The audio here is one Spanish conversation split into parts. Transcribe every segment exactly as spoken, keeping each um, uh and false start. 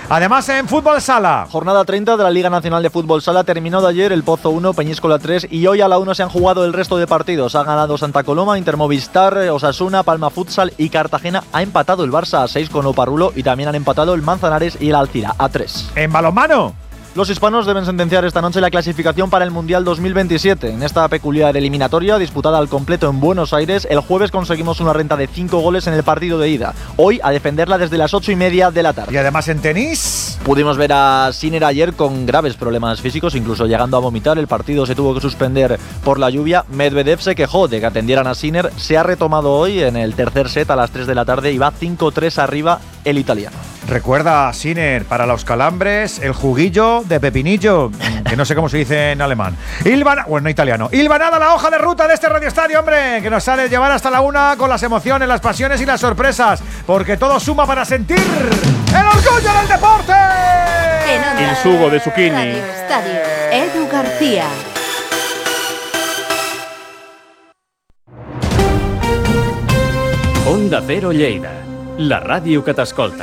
Además, en Fútbol Sala. Jornada treinta de la Liga Nacional de Fútbol Sala. Terminó de ayer el Pozo uno, Peñíscola tres y hoy a la una se han jugado el resto de partidos. Ha ganado Santa Coloma, Intermovistar, Osasuna, Palma Futsal y Cartagena. Ha empatado el Barça a seis con Oparrulo y también han empatado el Manzanares y el Alcira a tres. En balonmano. Los hispanos deben sentenciar esta noche la clasificación para el Mundial dos mil veintisiete. En esta peculiar eliminatoria, disputada al completo en Buenos Aires, el jueves conseguimos una renta de cinco goles en el partido de ida. Hoy a defenderla desde las ocho y media de la tarde. Y además en tenis. Pudimos ver a Sinner ayer con graves problemas físicos, incluso llegando a vomitar. El partido se tuvo que suspender por la lluvia. Medvedev se quejó de que atendieran a Sinner. Se ha retomado hoy en el tercer set a las tres de la tarde y va cinco tres arriba el italiano. Recuerda, Sinner, para los calambres, el juguillo de pepinillo, que no sé cómo se dice en alemán. Ilvana, bueno, no italiano. Ilvanada, la hoja de ruta de este Radio Estadio, hombre, que nos sale llevar hasta la una con las emociones, las pasiones y las sorpresas, porque todo suma para sentir el orgullo del deporte. El sugo de zucchini. Radio Estadio, Edu García. Onda Cero Lleida, la ràdio que t'escolta.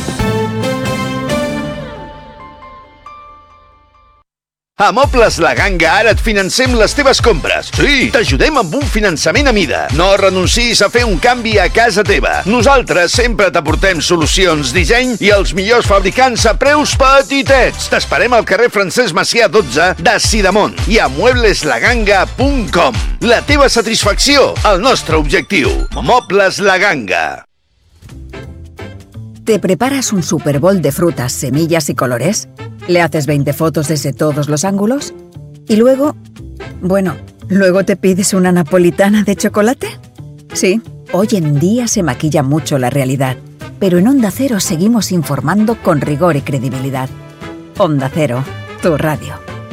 A Mobles La Ganga ara et financem les teves compres. Sí, t'ajudem amb un finançament a mida. No renuncis a fer un canvi a casa teva. Nosaltres sempre t'aportem solucions, disseny i els millors fabricants a preus petitets. T'esperem al carrer Francesc Macià dotze de Sidamont i a muebles la ganga punt com. La teva satisfacció, el nostre objectiu. Mobles La Ganga. ¿Te preparas un Super Bowl de frutas, semillas y colores? ¿Le haces veinte fotos desde todos los ángulos? ¿Y luego? Bueno, ¿luego te pides una napolitana de chocolate? Sí, hoy en día se maquilla mucho la realidad, pero en Onda Cero seguimos informando con rigor y credibilidad. Onda Cero, tu radio.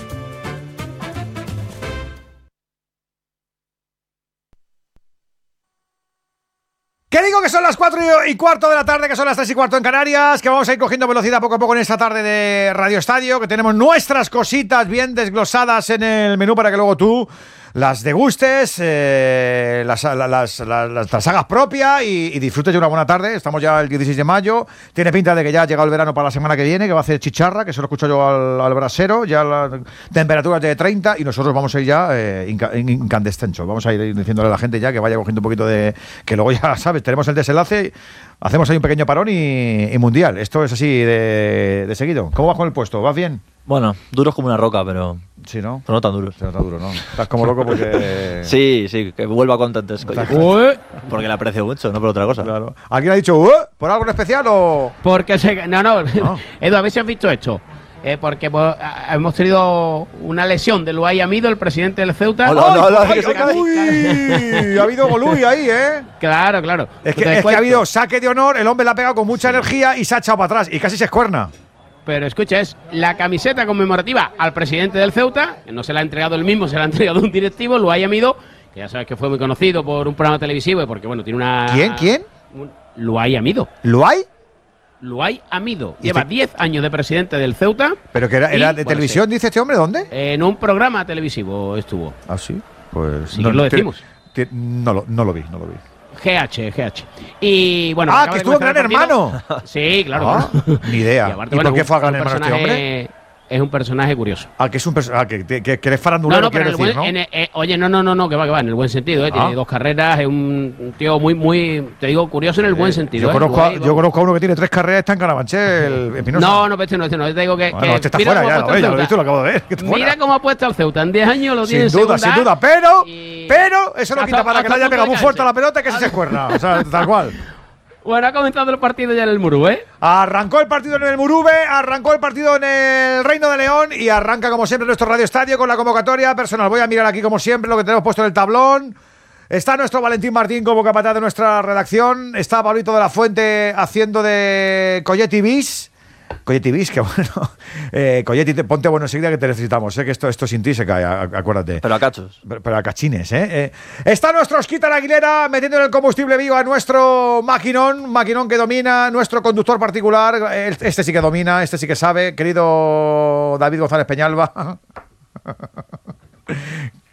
¿Qué digo que son las cuatro y cuarto de la tarde, que son las tres y cuarto en Canarias? Que vamos a ir cogiendo velocidad poco a poco en esta tarde de Radio Estadio, que tenemos nuestras cositas bien desglosadas en el menú para que luego tú las degustes, eh, las, las, las, las, las hagas propias y, y disfrutes de una buena tarde. Estamos ya el dieciséis de mayo. Tiene pinta de que ya ha llegado el verano para la semana que viene, que va a hacer chicharra, que se lo escucho yo al, al brasero. Ya las temperaturas de treinta y nosotros vamos a ir ya eh, incandescensos. Vamos a ir diciéndole a la gente ya que vaya cogiendo un poquito de... Que luego ya, ¿sabes? Tenemos el desenlace, hacemos ahí un pequeño parón y, y mundial. Esto es así de, de seguido. ¿Cómo vas con el puesto? ¿Vas bien? Bueno, duros como una roca, pero... Sí, ¿no? Pero no tan duros. Sí, no tan duro, ¿no? Estás como loco porque... sí, sí, que vuelva con tantas cosas. Porque le aprecio mucho, no por otra cosa. Claro. ¿Alguien ha dicho, uh, por algo en especial o...? Porque se... No, no. no. Edu, a ver si has visto esto. Eh, porque pues, hemos tenido una lesión de Luay Amido, el presidente del Ceuta. ¡Hola, hola, hola! ¡Ay, ay, uy! Ha habido golui ahí, ¿eh? Claro, claro. Es que, es que ha habido saque de honor, el hombre la ha pegado con mucha sí. energía y se ha echado para atrás y casi se escuerna. Pero escucha, es la camiseta conmemorativa al presidente del Ceuta, que no se la ha entregado él mismo, se la ha entregado un directivo, Luay Amido, que ya sabes que fue muy conocido por un programa televisivo y porque, bueno, tiene una... ¿Quién? ¿Quién? Un, Luay Amido. ¿Luay? Luay Amido. Lleva diez te... años de presidente del Ceuta. ¿Pero que era, era de bueno, televisión, sí. dice este hombre? ¿Dónde? Eh, en un programa televisivo estuvo. ¿Ah, sí? Pues... Sí, no, lo decimos. Te, te, no, lo, no lo vi, no lo vi. G H, G H. Y bueno. Ah, que estuvo en Gran Hermano. Sí, claro. Ah, claro. Ni idea. Y, aparte, ¿Y bueno, por qué fue a Gran un Hermano este hombre? Es un personaje curioso. Ah, que es un personaje. Ah, que, que, que eres farandulero, no, no, pero decir, buen, ¿no? En el, eh, oye, no, no, no, no, que va, que va, en el buen sentido, ¿eh? Tiene ah. dos carreras, es un, un tío muy, muy, te digo, curioso en el buen sentido. Yo, ¿eh? conozco, a, Luay, yo conozco a uno que tiene tres carreras, está en Carabanchel, el Espinosa. No, no, este no, este no, te digo que. Bueno, que este está mira fuera ya, no, ya lo he visto, lo acabo de ver. Mira cómo ha puesto al Ceuta, en diez años lo tiene sin duda, sin duda, pero, y... pero, eso no quita para que le haya pegado muy fuerte a la pelota que se se escuerna, o sea, tal cual. Bueno, ha comenzado el partido ya en el Murube, ¿eh? Arrancó el partido en el Murube, arrancó el partido en el Reino de León y arranca como siempre nuestro Radio Estadio con la convocatoria personal. Voy a mirar aquí como siempre lo que tenemos puesto en el tablón. Está nuestro Valentín Martín como capataz de nuestra redacción. Está Pablito de la Fuente haciendo de Coyetti Bis. Coyetti Bis, que bueno. Eh, Coyetti, te, ponte bueno enseguida que te necesitamos. Sé que esto, esto sin ti se cae, acuérdate. Pero a cachos. Pero, pero a cachines, ¿eh? eh. Está nuestro Osquita la Aguilera metiendo el combustible vivo a nuestro maquinón. Maquinón que domina, nuestro conductor particular. Este sí que domina, este sí que sabe. Querido David González Peñalba.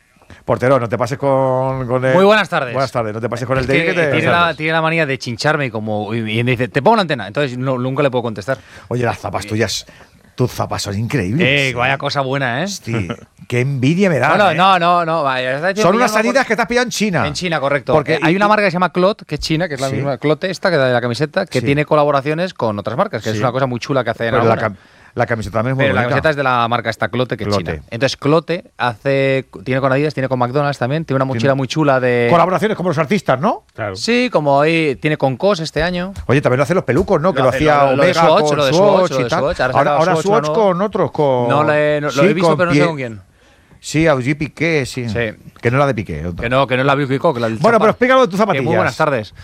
Portero, no te pases con, con el... Muy buenas tardes. Buenas tardes, no te pases con el Es de que que te... tiene, la, tiene la manía de chincharme y como y, y me dice, te pongo la antena, entonces no, nunca le puedo contestar. Oye, las zapas tuyas, tus zapas son increíbles. Eh, vaya cosa buena, ¿eh? Hostia, qué envidia me da. Bueno, ¿eh? no, no, no. Vaya, son unas salidas que te has pillado en China. En China, correcto. Porque Porque hay y, una marca que se llama Clot, que es china, que es la sí. misma Clote esta, que da de la camiseta, que sí. tiene colaboraciones con otras marcas, que sí. es una cosa muy chula que hacen Pero la, ahora. cam la camiseta también es muy Pero la bonita. camiseta es de la marca esta Clote, que es Clote. china. Entonces Clote hace, tiene con Adidas, tiene con McDonald's también, tiene una mochila Tiene muy chula de... Colaboraciones como los artistas, ¿no? Claro. Sí, como hoy tiene con C O S este año. Oye, también lo hacen los pelucos, ¿no? Lo que lo hace- hacía lo- lo de Omega Swatch, con lo de Swatch Swatch, lo y de tal. Swatch. Ahora Ahora, saca ahora Swatch Swatch nuevo. con otros, con... No, le, no- lo Sí, he visto, con pero no sé Pie- con quién. Sí, Augie Piqué, sí. Sí. Que no la de Piqué. otra. Que no, que no es la Beauty Co, que la del Bueno, Chapa. pero explícalo de tus Que zapatillas. muy buenas tardes.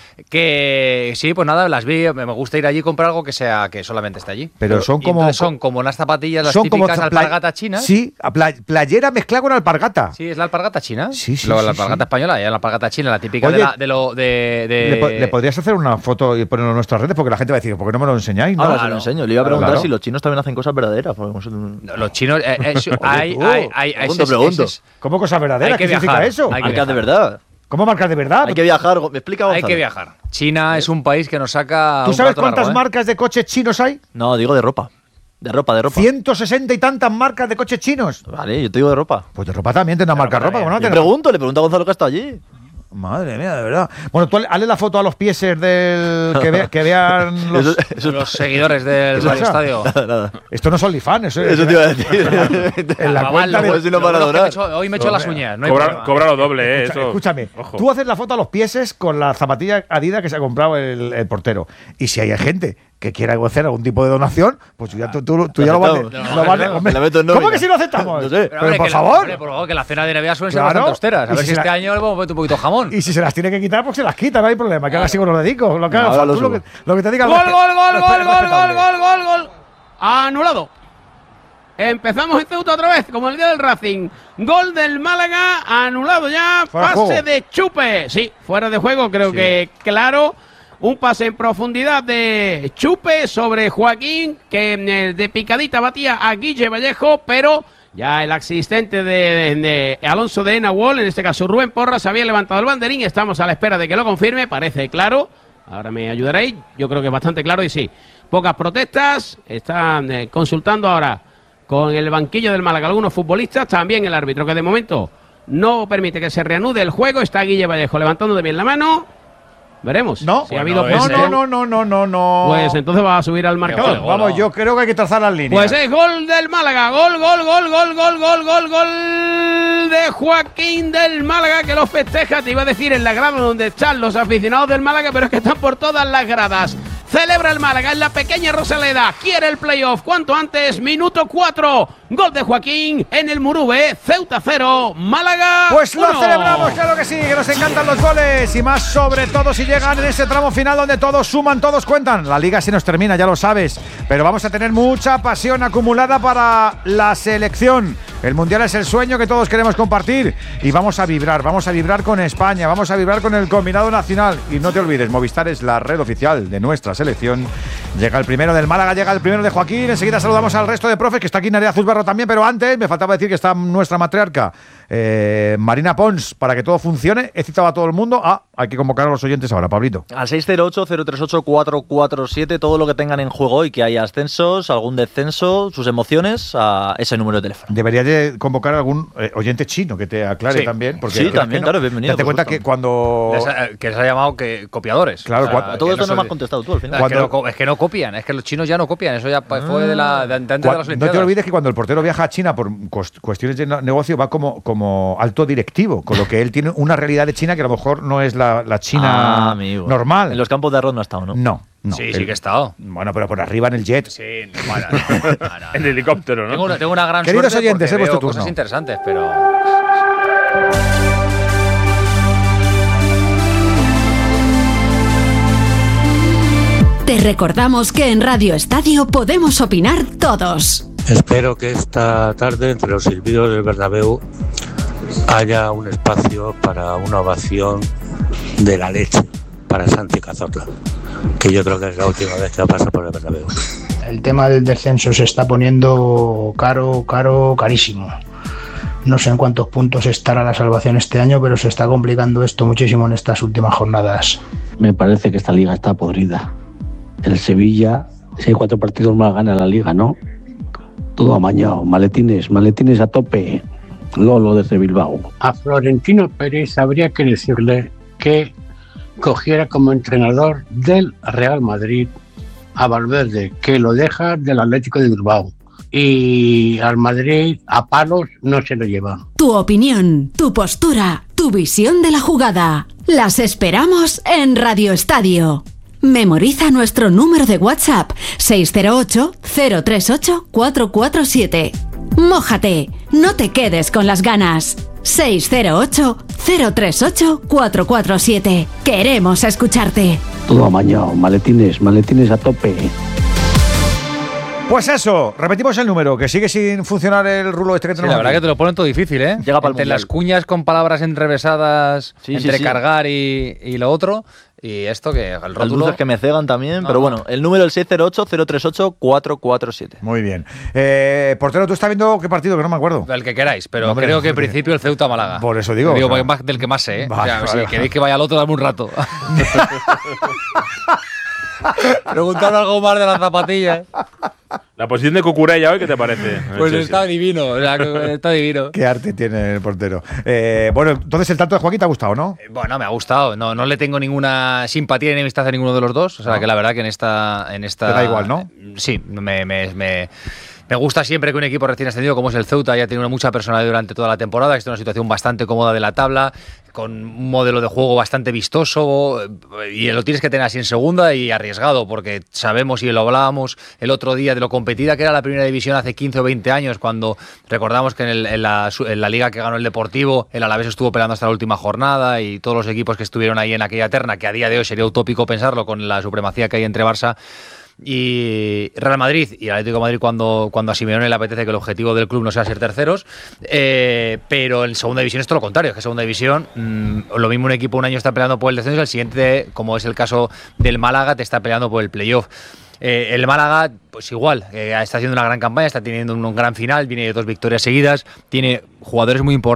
Que sí, pues nada, las vi. Me me gusta ir allí y comprar algo que sea que solamente esté allí. Pero son y como- entonces son como unas zapatillas, las Son como típicas za- pla- alpargata chinas. Sí, a pla- playera mezclada con alpargata. Sí, es la alpargata china. Sí, sí, Luego sí, la alpargata sí. española, ya la alpargata china, la típica Oye, de, la, de lo de, de- ¿Le, po- le podrías hacer una foto y ponerlo en nuestras redes? Porque la gente va a decir, ¿por qué no me lo enseñáis? ¿no? Ahora se Claro. lo enseño. Le iba a Claro, preguntar claro. si los chinos también hacen cosas verdaderas. porque hemos- No, los chinos. eh, eh, sí, hay, tú. hay, hay, hay, Pregunto, ese- pregunto. ese- ¿Cómo cosas verdaderas? Hay que ¿Qué significa viajar. eso? Hay que Marcas de viajar. verdad. ¿Cómo marcas de verdad? Hay que viajar. Me explica Hay Gonzalo. que viajar. China es un país que nos saca. ¿Tú un sabes plato cuántas largo, ¿eh? marcas de coches chinos hay? No, digo de ropa. De ropa, de ropa. ciento sesenta y tantas marcas de coches chinos. Vale, yo te digo de ropa. Pues de ropa también tendrá marca de ropa. ¿Cómo no Le tendrá? pregunto, le pregunto a Gonzalo que está allí. Madre mía, de verdad. Bueno, tú hazle la foto a los pieses del que, ve- que vean los... Eso, eso, Los seguidores del Eso Radio es- Estadio. nada, nada. Esto no es OnlyFans, eso es... Eso te iba a decir. En la Papá, cuenta lo de... bueno- si no lo para bueno que adorar. me he hecho- Hoy me he hecho las uñas. No hay Cobra, problema. cobra lo doble, ¿eh? Escucha- Eso. Escúchame, Ojo. tú haces la foto a los pieses con la zapatilla Adidas que se ha comprado el, el portero. Y si hay gente que quiera hacer algún tipo de donación, pues ya tú, tú- tú La ya lo vas aceptamos. a- No, lo vas a- no, hombre, la meto en ¿Cómo nómina. que si lo aceptamos? No sé. Pero, Pero, hombre, por que la- favor. hombre, por favor, que la cena de Navidad suelen ser Claro. bastante austeras. A Y ver si si se este la- año le pongo un poquito de jamón. Y si se las tiene que quitar, pues se las quita, no hay problema. Que haga así con los dedicos. Lo que, haga, Ahora lo tú lo subo. que, lo que te diga el Gol, respe- gol, gol, respe- gol, gol, gol, respetable. gol, gol, gol. Anulado. Empezamos en Ceuta otra vez, como el día del Racing. Gol del Málaga, anulado ya. Fuera de Pase juego. de Chupe. Sí, fuera de juego, creo que claro. Un pase en profundidad de Chupe sobre Joaquín, que eh, de picadita batía a Guille Vallejo, pero ya el asistente de, de- de Alonso de Nahuel, en este caso Rubén Porras, había levantado el banderín. Estamos a la espera de que lo confirme, parece claro. Ahora me ayudaréis, yo creo que es bastante claro y sí. Pocas protestas, están eh, consultando ahora con el banquillo del Málaga algunos futbolistas, también el árbitro, que de momento no permite que se reanude el juego. Está Guille Vallejo levantando de bien la mano. Veremos No, si ha Bueno, habido no, ese- no, no, no, no, no, no. Pues entonces va a subir al marcador. gol, Vamos, no. yo creo que hay que trazar las líneas. Pues es gol del Málaga, gol, gol, gol, gol, gol, gol, gol, gol de Joaquín del Málaga, que lo festeja, te iba a decir, en la grada donde están los aficionados del Málaga, pero es que están por todas las gradas. Celebra el Málaga en la pequeña Rosaleda, quiere el playoff cuanto antes, minuto cuatro, gol de Joaquín en el Murube, Ceuta cero, Málaga Pues lo uno. celebramos, claro que sí, que nos encantan los goles y más sobre todo si llegan en ese tramo final donde todos suman, todos cuentan. La liga se nos termina, ya lo sabes, pero vamos a tener mucha pasión acumulada para la selección. El Mundial es el sueño que todos queremos compartir y vamos a vibrar, vamos a vibrar con España, vamos a vibrar con el combinado nacional. Y no te olvides, Movistar es la red oficial de nuestra selección. Llega el primero del Málaga, llega el primero de Joaquín. Enseguida saludamos al resto de profes, que está aquí Nerea Zuzbarro también, pero antes me faltaba decir que está nuestra matriarca, eh, Marina Pons, para que todo funcione. He citado a todo el mundo. Ah, hay que convocar a los oyentes ahora, Pablito. Al seis cero ocho, cero tres ocho, cuatro cuatro siete, todo lo que tengan en juego y que haya ascensos, algún descenso, sus emociones, a ese número de teléfono. Debería de convocar a algún eh, oyente chino que te aclare Sí. también. Porque Sí, que- también, que claro, bienvenido, Date por cuenta supuesto. que cuando... Les ha- que les ha llamado que copiadores. Claro, O sea, cuando- A todo que esto no son- me has contestado tú al final. Es que, Cuando- no, co- es que no copian, es que los chinos ya no copian, eso ya pa- fue de la de, antes de Cua- las no Olimpiadas. te olvides que cuando el portero viaja a China por cuest- cuestiones de no- negocio va como, como alto directivo, con lo que él tiene una realidad de China que a lo mejor no es la, la China Ah, amigo. normal. En los campos de arroz no ha estado, ¿no? No, no. Sí, El- sí que he estado. Bueno, pero por arriba en el jet. Sí, bueno, no, no, no. En helicóptero, ¿no? Tengo una, tengo una gran Queridos suerte oyentes, porque es vuestro veo cosas turno. interesantes, pero... Te recordamos que en Radio Estadio podemos opinar todos. Espero que esta tarde, entre los silbidos del Bernabéu, haya un espacio para una ovación de la leche para Santi Cazorla, que yo creo que es la última vez que va a pasar por el Bernabéu. El tema del descenso se está poniendo caro, caro, carísimo. No sé en cuántos puntos estará la salvación este año, pero se está complicando esto muchísimo en estas últimas jornadas. Me parece que esta liga está podrida. El Sevilla, si hay cuatro partidos más, gana la liga, ¿no? Todo amañado, maletines, maletines a tope. Lolo desde Bilbao. A Florentino Pérez habría que decirle que cogiera como entrenador del Real Madrid a Valverde, que lo deja del Atlético de Bilbao. Y al Madrid a palos no se lo lleva. Tu opinión, tu postura, tu visión de la jugada. Las esperamos en Radio Estadio. Memoriza nuestro número de WhatsApp seis cero ocho, cero tres ocho, cuatro cuatro siete. Mójate, no te quedes con las ganas. seis cero ocho, cero tres ocho, cuatro cuatro siete. Queremos escucharte. Todo amañado, maletines, maletines a tope. Pues eso, repetimos el número, que sigue sin funcionar el rulo este que tenemos. Sí, la verdad aquí. que te lo ponen todo difícil, ¿eh? Llega para el Entre mundial. las cuñas con palabras enrevesadas, Sí, entre sí, sí. cargar y, y lo otro, y esto que el Las rótulo... luces que me cegan también, No, pero no. bueno, el número es seis cero ocho, cero tres ocho, cuatro cuatro siete. Muy bien. Eh, portero, ¿tú estás viendo qué partido? Que no me acuerdo. El que queráis, pero No, hombre, creo que en hombre. principio el Ceuta-Málaga. Por eso digo, Digo, o sea. porque más del que más sé, ¿eh? Vale, o sea, vale, si vale. queréis que vaya al otro, dame un rato. Preguntar algo más de las zapatillas. La posición de Cucurella hoy, ¿qué te parece? Pues Sí, está sí. divino, o sea, que está divino. Qué arte tiene el portero. Eh, bueno, entonces el tanto de Joaquín te ha gustado, ¿no? Bueno, me ha gustado. No, no le tengo ninguna simpatía ni enemistad a ninguno de los dos. O sea, No. que la verdad que en esta, en esta. Te da igual, ¿no? Sí, me, me, me, me gusta siempre que un equipo recién ascendido como es el Ceuta haya tenido mucha personalidad durante toda la temporada, que está en una situación bastante cómoda de la tabla, con un modelo de juego bastante vistoso, y lo tienes que tener así en segunda y arriesgado, porque sabemos y lo hablábamos el otro día de lo competida que era la primera división hace quince o veinte años, cuando recordamos que en, el, en, la, en la liga que ganó el Deportivo, el Alavés estuvo peleando hasta la última jornada, y todos los equipos que estuvieron ahí en aquella terna, que a día de hoy sería utópico pensarlo con la supremacía que hay entre Barça y Real Madrid y Atlético de Madrid, cuando, cuando a Simeone le apetece que el objetivo del club no sea ser terceros, eh, pero en segunda división es todo lo contrario, que en segunda división mmm, lo mismo un equipo un año está peleando por el descenso y el siguiente, como es el caso del Málaga, te está peleando por el playoff. Eh, el Málaga, pues igual, eh, está haciendo una gran campaña, está teniendo un, un gran final, viene de dos victorias seguidas, tiene jugadores muy importantes.